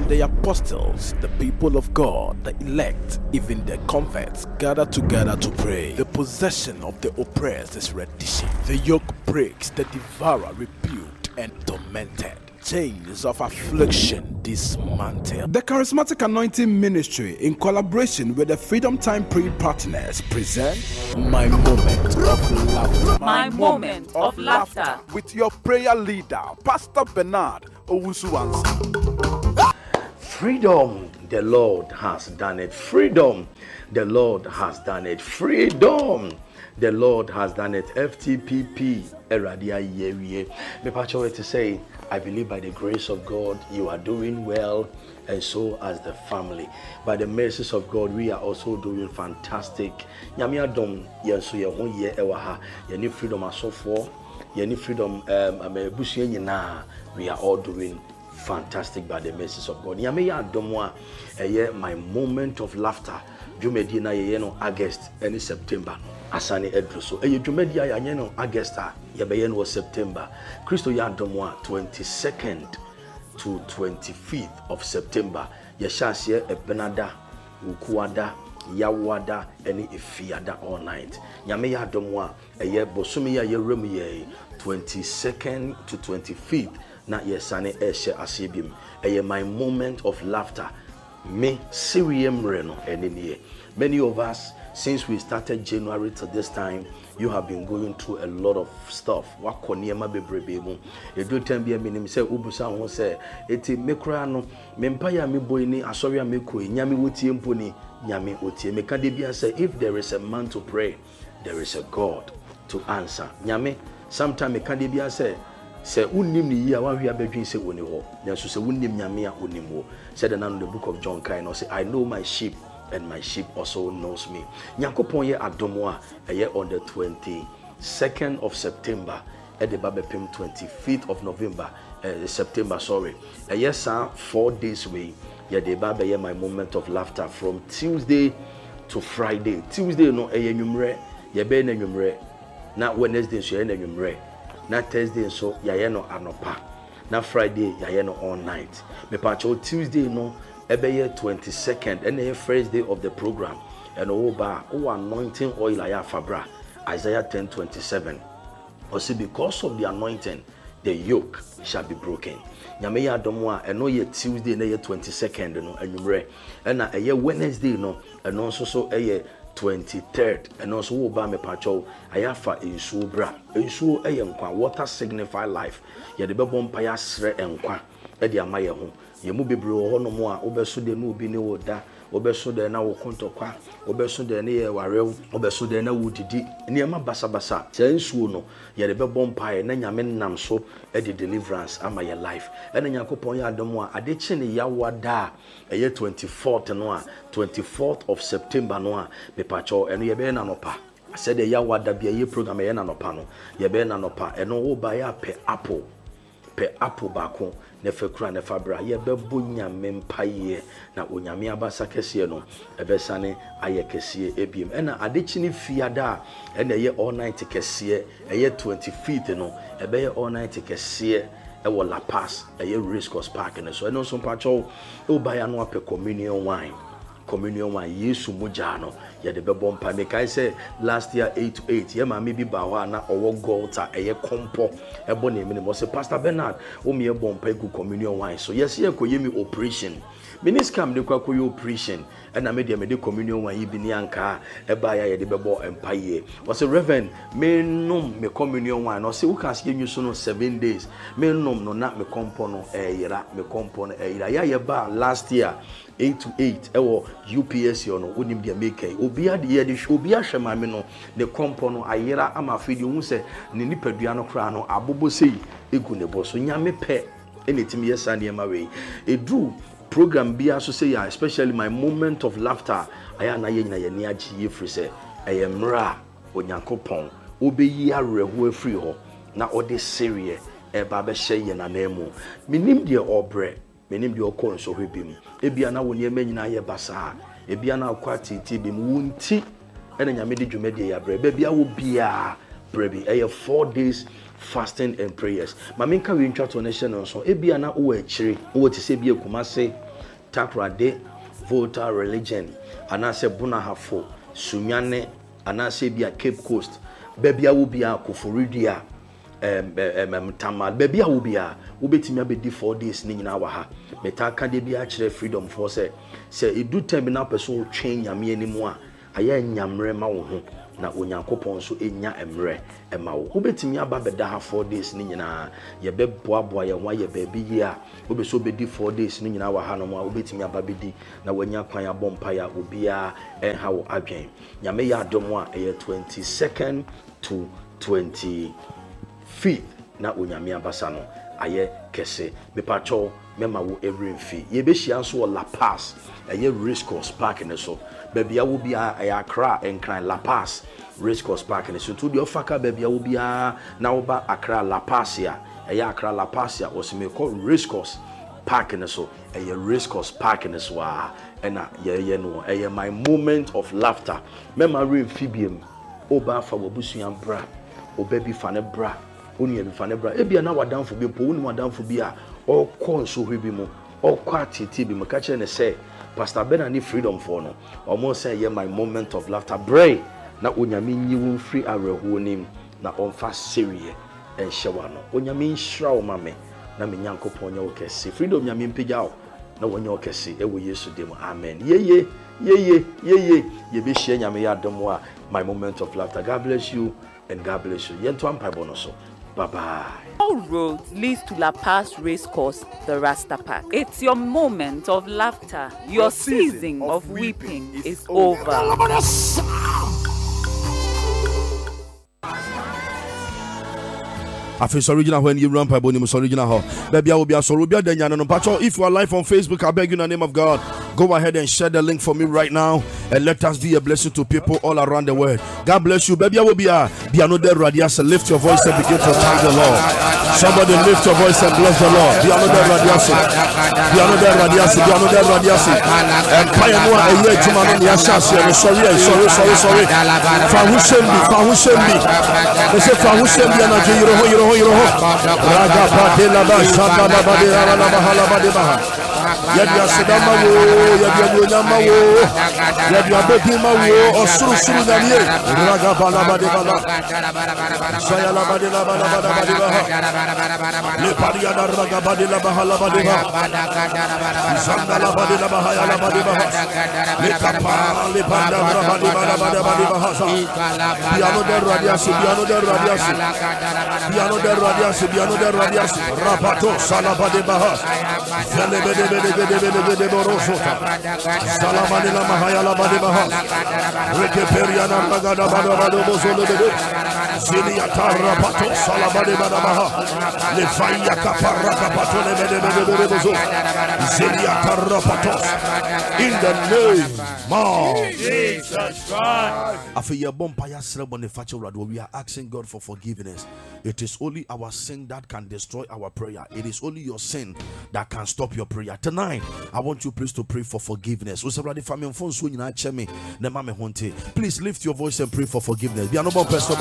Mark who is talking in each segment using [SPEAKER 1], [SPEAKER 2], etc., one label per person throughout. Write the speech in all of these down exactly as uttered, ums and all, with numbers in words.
[SPEAKER 1] When the apostles, the people of God, the elect, even the converts gather together to pray, the possession of the oppressed is reddition. The yoke breaks, the devourer rebuked and tormented. Chains of affliction dismantled. The Charismatic Anointing Ministry, in collaboration with the Freedom Time Prayer Partners, present My Moment of Laughter.
[SPEAKER 2] My Moment of Laughter.
[SPEAKER 1] With your prayer leader, Pastor Bernard Owusu-Ansah.
[SPEAKER 3] Freedom, the Lord has done it. Freedom, the Lord has done it. Freedom, the Lord has done it. F T P P, Eradia Yewie. Me pacho to say, I believe by the grace of God, you are doing well, and so as the family. By the mercies of God, we are also doing fantastic. Nyame adom yenso ye ho ye ewa ha. Ye ni freedom asofo, ye ni freedom um amebusu nyina. We are all doing fantastic by the mercies of God. Nyame ya adom a eye my moment of laughter. Dwumedi na ye no August and September. Asane edru so eye dwumedi ya ye no August a ye be ye no September. Christo ya adom a twenty-second to twenty-fifth of September. Ye shase ebenada, ukuada, yawada, eni efiada all night. Nyame ya adom a eye bosumi ya ye rem ye twenty-second to twenty-fifth. Na yesane eshe asibim. Eye my moment of laughter. Me Sirium Reno and many of us, since we started January to this time, you have been going through a lot of stuff. What koniema bebrebe you do ten be a minim say ubusa won say eti mekra no mempaya me boy ni asoria me ko nyame wotie mponi nyame otie meka de bia say if there is a man to pray, there is a God to answer. Nyame sometime meka de bia say say unnim ni ya wa hwe abadwin say woni ho nanso say unnim nyame a onim ho said the the book of John kind say I know my sheep and my sheep also knows me. Nyankopon ye adomo a eye on the twenty-second of September at the babepim twenty-fifth of November uh, September sorry eye sa four days way ye the babe ye my moment of laughter from Tuesday to Friday. Tuesday no eye nwumre ye be na nwumre na Wednesday so ye na nwumre na Thursday so yaye no anopa na Friday yaye no all night me pacho Tuesday no ebeye twenty-second and the first day of the program and oba o anointing oil aya fabra Isaiah ten twenty-seven or see because of the anointing the yoke shall be broken. Nyame ya adomo a eno ye Tuesday na ye twenty-second no anwumre and na eye Wednesday no eno so so eye twenty-third and also wo ba me pacho ayafa ensuo bra ensuo eye nkwa water signify life ye de bebo mpa ya sre enkwa e de amaye ho ye mu bebre ho no mo a obeso de no obi ne woda obeso de na wo kontokwa obeso de ne ye warew obeso de na wudidi niema basa basa se ensuo no ye de bebo mpa na nyame nam so e de deliverance amaye life e na yakopon ya adom a ade chi ne yawada eye twenty-fourth no a twenty-fourth of September no a me pacho eno ye be na nopa said the yawada bia ye program ye na nopa no ye be na nopa eno wo ba ya pe apple pe apple bako ne fekura ne fabra ye bebo nyame mpaye na onyame abasa kese no ebesane aye kese ebiem ena adechi ne fiada ena ye all night kese eye twenty-fifth no ebe ye all night kese ewo La Paz eye Race Course Park ne so eno so pacho o ba ya no ape communion wine communion wine Yesu muja no ye de bebo mpa me kai say last year eight to eight ye ma me bi ba ho na owo golta eye kompo ebo na emi mo say Pastor Bernard o me e bompa egu communion wine so yes ye ko ye me operation miniscam de kwa koyo operation and na me de me de communion wine yi bi ni anka e ba ya ye de bebo empaye o say Reverend me nom me communion wine no say wo kan se nyu so no seven days me nom no na me kompo no e yira me kompo no e yira ya ye ba last year eight to eight ewo U P S yo no onim dia make obi ade ye de obi ahwe mame no ne kompo no ayera ama fidi hu se ne nipadua no kra no abobo sei egu ne bo so nyame pe enetim yesa ne ma we edu program bia so say ya especially my moment of laughter aya na ye nyina ye ne agi ye free se eyemra onyankopon obeyi areho afiri ho na ode serie e ba be hye ye na nemu minim de obre menim de okon so hwebim ebia na woni emanyina ye basa ebia na akwati ti bim wunti ena nyame de dwumade ya bre bia wo bia brebi eh four days fasting and prayers. Maminka we ntwa to nation so ebia na wo akire wo ti se bia kumase Takrade, Volta religion, anase Bunahafo, Sunyane, anase bia Cape Coast, Bebia Ubia, Kufuridia, um, Tamal, Bebia Ubia, Ubetimia be four days in our ha. Metaka de be actually freedom for say, say it do terminal person change yami anymore. Aya nyamre ma wo ho na onyankopon so enya emre ema wo obetimi aba beda ha four days ni nyina ye beboaboa ye ho ye baabi yi a obeso bedi four days ni nyina wa ha no mo obetimi aba bedi na wanya kwan abompa ya obia enha wo adwen nyame ya adom a eye twenty-second to twenty-fifth na onyame abasa no aye kese mepacho mema wo every fee ye be hia so La Paz eye race course park ne so baby will be a Accra and Cran La Paz race course park and so to the ofaka baby will be a now ba Accra La Paz ya a Accra La Paz ya was me call race course park and so a race course park and so and yeah yeah no a my moment of laughter memory amphibian oba fa wabusuan bra o baby fane bra oni e fane bra e bia na wadan fo bi po oni wadan fo bi a o kon so hwe bi mo o kwa titi bi mo ka kire ne say Pastor Ben and freedom for no. Almost say yeah my moment of laughter. Bray na onyame nyi won free areho nim na onfa serie en hyewa no. Onyame nhra o mame na me nyankopon nya okese. Freedom nyame mpegya o na wonya okese e wo Yesu dem. Amen. Ye ye ye ye ye ye ye be hye nyame ya dom a my moment of laughter. God bless you and God bless you. Yento ampaibo no so. Bye bye.
[SPEAKER 2] All roads leads to La Paz Race Course, the Rasta Park. It's your moment of laughter. Your season of weeping is over.
[SPEAKER 4] I feel original when you run by Bonimus original. Baby, I will be a Sorubia Danyana no Pacho. If you are live on Facebook, I beg you in the name of God, go ahead and share the link for me right now and let us be a blessing to people all around the world. God bless you. Baby, I will be a be another radius. Lift your voice and begin to thank the Lord. Somebody lift your voice and bless the Lord. Be another radius. Be another radius. Be another radius. And Kayamua a year to man on the Ashasi. Sorry, sorry, sorry, sorry. For who send me? For who send me? They say for who send me? And I do you know. Raga Patela Shaba Badi Ala Bahala Badi Baha. Yadia Sedama wo, Yadia Bunama wo, Yadia Bedima wo, or Suru Suru Daniel, Raga Bala Badi Bala, Sayala Badi La Bala Badi Baha, Lepadia Raga Badi La Bahala Badi Baha, Sandala Badi La Bahala Badi Baha, Lekapa, Lepanda Badi Bala Badi Baha, Piano de Radiasi, Piano de Radiasi, Piano de Radiasi, Piano de Radiasi, Rapato, Salaba de Baha, Zelebede de Borosota, Salamanila Mahayala Badibaha, Rekeperiana Magada Badabado Bozolo de Zilia Tarapato, Salabade Badabaha, Lefaya Caparaka Patone de Bozo, Zilia Tarapatos, in the name of Jesus Christ. After your bumpire Srebonifacho, we are asking God for forgiveness. It is only our sin that can destroy our prayer. It is only your sin that can stop your prayer. Tonight, I want you please to pray for forgiveness. Please lift your voice and pray for forgiveness. Be a noble person.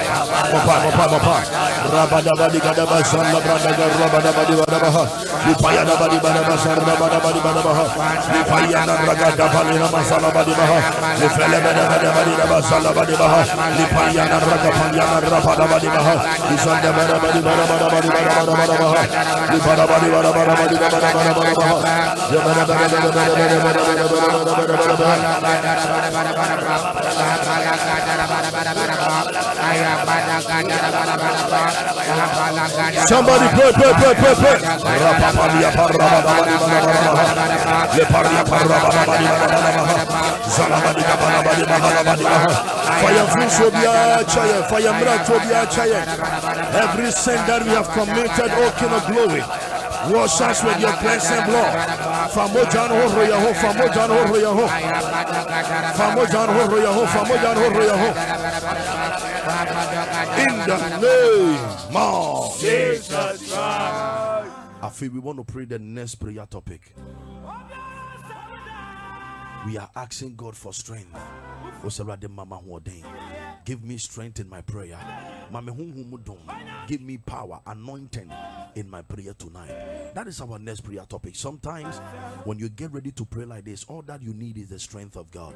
[SPEAKER 4] Somebody pray, pray, pray, pray, pray. Every sin that we have committed, oh King of glory, wash us with your cleansing blood. Famojan Horo Yaho, Famojan Horo Yaho, Famojan Horo Yaho, Famojan Horo Yaho. In the name of Jesus Christ. I feel we want to pray the next prayer topic. We are asking God for strength. Give me strength in my prayer. Give me power, anointing in my prayer tonight. That is our next prayer topic. Sometimes when you get ready to pray like this, all that you need is the strength of God.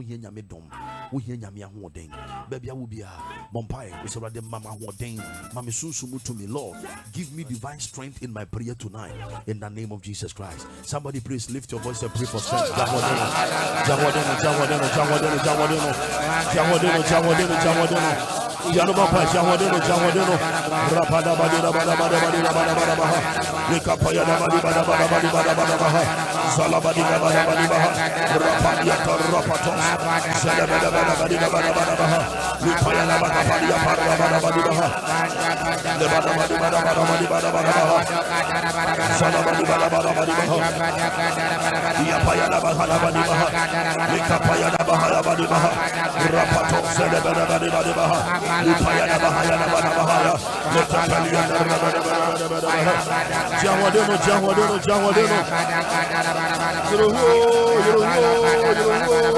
[SPEAKER 4] Baby, I will be a Bompire. We saw the Mama Wading, Mami Susumu to me, Lord. Give me divine strength in my prayer tonight in the name of Jesus Christ. Somebody please lift your voice and pray for strength. Jawadeno, Jawadeno, Jawadeno, Jawadeno, Jawadeno, Jawadeno, Jawadeno, Jawadeno. Yanubapa, Jawadeno, Jawadeno, Rapada Badina Bada Bada Badina Bada Bada Baha, Nikapaya Badi Bada Bada Badi Bada Bada Baha, Salabadi Bada Badi Baha, Rapadia Rapatos, Salabada Bada Badina Bada Bada Baha, Nikapaya Bada Badia Bada Bada Badi Baha, the Bada Badi Bada Bada Badi Bada Bada Baha, Salabadi Bada Bada Badi Baha, Yapaya Bada Badi Baha, Nikapaya Bada Badi Baha, Rapatos, Salabada Badi Badi Baha. Upayana bahayana bahaya, letapaliana bahaya. Jawadeno, Jawadeno, Jawadeno. Yo yo yo yo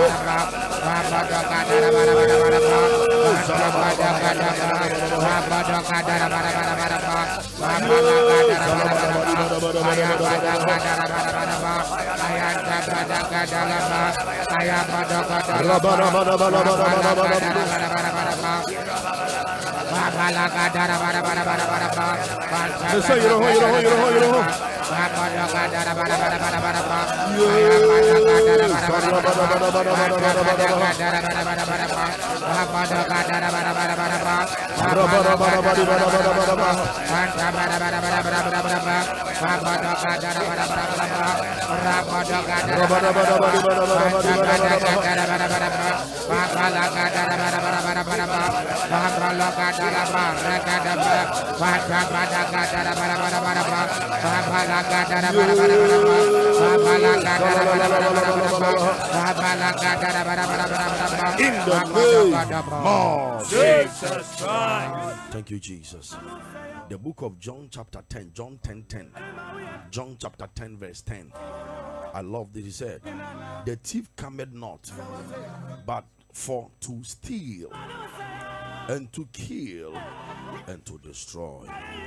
[SPEAKER 4] Jesus Christ. Thank you, Jesus. The book of John chapter ten, John ten ten, John chapter ten verse ten. I love this. He said, the thief cometh not but for to steal and to kill and to destroy.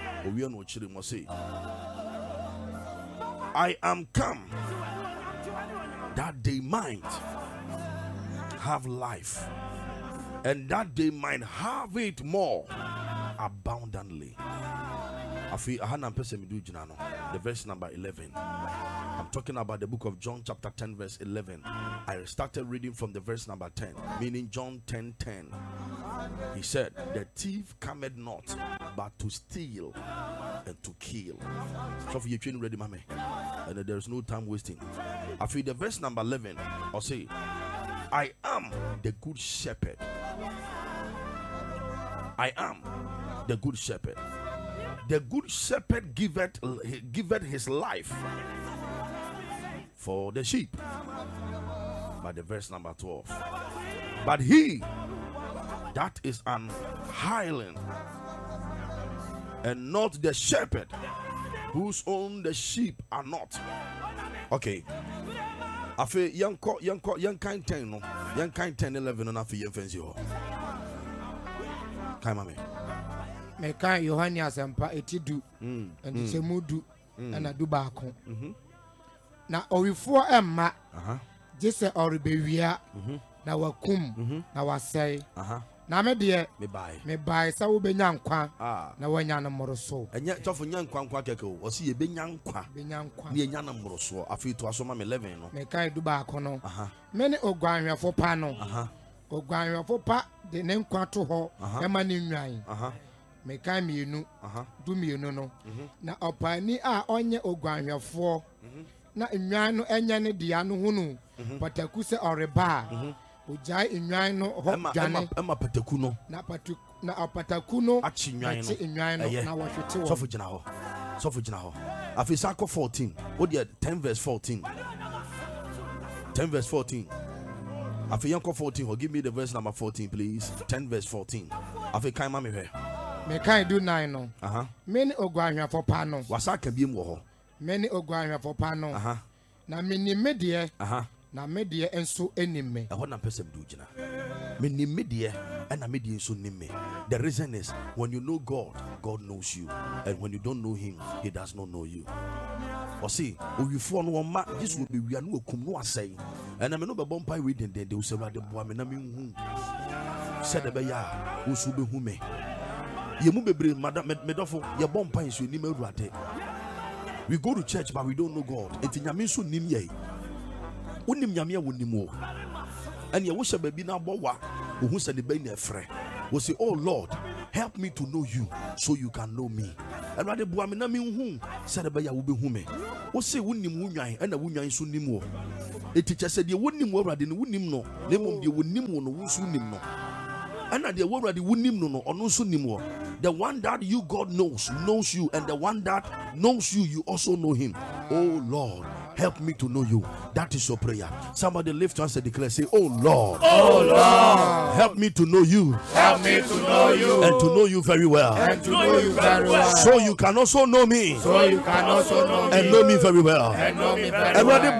[SPEAKER 4] I am come that they might have life, and that they might have it more abundantly. The verse number eleven. I'm talking about the book of John chapter ten verse eleven. I started reading from the verse number ten, meaning John ten ten. He said, the thief cometh not but to steal and to kill. So for you ready, mommy, and there's no time wasting. I feel the verse number eleven. I'll say, I am the good shepherd. I am the good shepherd. The good shepherd giveth, giveth his life for the sheep. By the verse number twelve. But he that is an hireling and not the shepherd, whose own the sheep are not. Okay. I feel young young young kind ten no young kind ten eleven and I feel young fancy ho. Kai mame.
[SPEAKER 5] Me kan Yohani asempa etidu and semudu and adu baako. Na orifo emma jese oribewia na wakum na wasai. Na me de me buy me buy sa wo benya nkwa na wanya no moroso. Enye tofo nya nkwa nkwa keke o o se ye benya nkwa benya nkwa ne nya no moroso afi to aso ma me eleven no. Me kan du baako no. Me ne ogwanhwefo pa no. Ogwanhwefo pa de ne nkwa to ho e ma ne nwan. Me kan mienu du mienu no na opani a onye ogwanhwefo na nwan no enya ne dia no hunu pataku se oreba ojai nwan no ho dwane
[SPEAKER 4] ema pataku no
[SPEAKER 5] na patu na opataku no
[SPEAKER 4] achi nwan no
[SPEAKER 5] nwan no na wahwete wo
[SPEAKER 4] sofo gina ho sofo gina ho afisa ko fourteen o de ten verse fourteen ten verse fourteen afisa ko fourteen ho give me the verse number fourteen please. Ten verse fourteen afisa kan ma me hwe
[SPEAKER 5] me kan do nine no aha me ni ogwanhwefo pa no
[SPEAKER 4] wasa ka biem wo ho
[SPEAKER 5] me ni ogwanhwefo pa no aha na me ni me de aha na media enso enime
[SPEAKER 4] I want to person do jina me ni media and na media enso nime. The reason is when you know God, God knows you, and when you don't know him, he does not know you. Or see, if you fall no ma, this will be we are no kum no say, and I may not be bomb pie reading they will say the boy me na me hu said the beya who should be who me you move be madam medofo your bomb pie is your name rate. We go to church but we don't know God. Enti nyame so nim ye. Wonim nyame a wonim wo. And ye wo hye baby na bowa, wo hu se de be na frɛ. We say, oh Lord, help me to know you so you can know me. And rather boa me na me hu se de be ya wo be hu me. We say wonim wo nwan and na wo nwan so nim wo. Eti che se de wonim wo rade ne wonim no. Na mom de wonim wo no wo so nim no. And na de wo rade wonim no no ono so nim wo. The one that you God knows, knows you, and the one that knows you, you also know him. Oh Lord, help me to know you. That is your prayer. Somebody lift your hands and declare, say, oh Lord,
[SPEAKER 5] oh Lord,
[SPEAKER 4] help me to know you.
[SPEAKER 5] Help me to know you.
[SPEAKER 4] And to know you very well.
[SPEAKER 5] And to know you very well.
[SPEAKER 4] So you can also know me.
[SPEAKER 5] So you can also know me.
[SPEAKER 4] And know me very well.
[SPEAKER 5] And know me very
[SPEAKER 4] well.
[SPEAKER 5] well.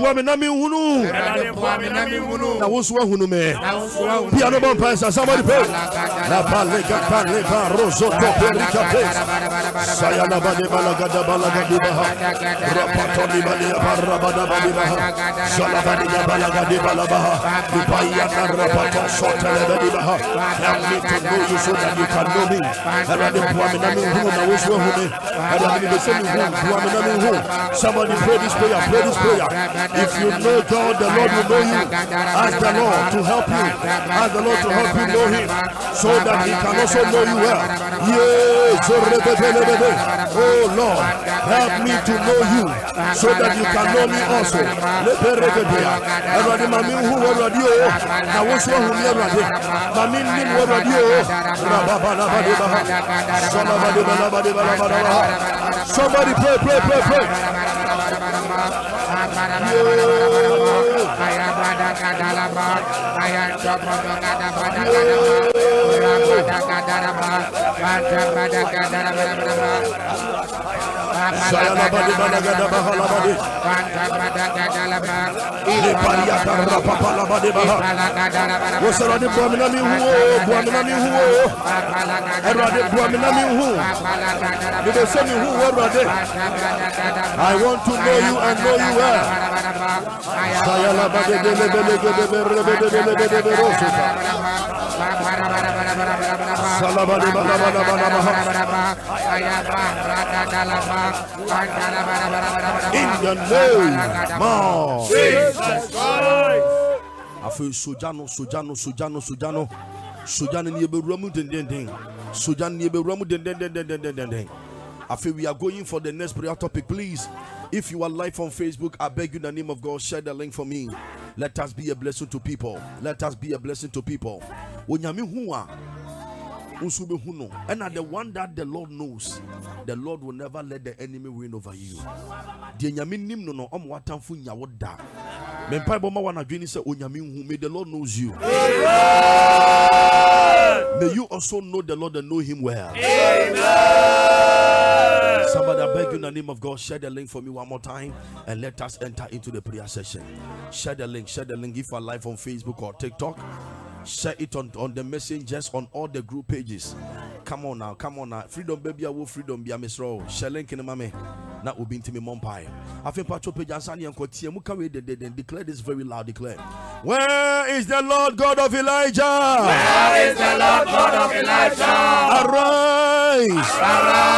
[SPEAKER 4] Piano bomb pass, somebody pray. La balega balega roso toperica pace. Sayana bade balagada balagadi baha. Rapatoni bade barabada bade baha. Salabadiga balagadi balabaha. Dipaya rapato sotele bade baha. Help me to know you so that you can know me. Arade puaminami hu na woswo hu me. Arade be semi hu puaminami hu. Somebody pray this prayer, pray this prayer. If you know God, the Lord will know you. Ask the Lord to help you. Ask the Lord to help you know him. So that he can also know you well. Yes, oh Lord, help me to know you so that you can know me also. Somebody pray, pray, pray, pray. Salabadi balagada bahalabadi. Ile paria tarra papalabadi baha. Wasarade buaminami huo, buaminami huo. Erade buaminami huo. Dide semi huo erade. I want to know you and know you well. Sayalabadi dele bele gede bere bede bele bede berosita. Salabadi balabada balabaha. In the name of Jesus Christ. Afi sojano sojano sojano sojano sojano ni ebewuramu den den den. Sojano ni ebewuramu den den den den den den den. Afi we are going for the next prayer topic, please. If you are live on Facebook, I beg you in the name of God, share the link for me. Let us be a blessing to people. Let us be a blessing to people. Onyame huwa and the one that the Lord knows, the Lord will never let the enemy win over you. May the Lord knows you. May you also know the Lord and know him well. Somebody, I beg you in the name of God, share the link for me one more time and let us enter into the prayer session. Share the link, share the link if you are live on Facebook or TikTok. Share it on, on the messengers on all the group pages. Come on now, come on now. Freedom baby, I will freedom be a misro. Share link in the mame. Now we'll be into me mompai. I think Pacho Pejasani and Kotia Mukawe then declare this very loud. Declare. Where is the Lord God of Elijah?
[SPEAKER 5] Where is the Lord God of Elijah?
[SPEAKER 4] Arise!
[SPEAKER 5] Arise!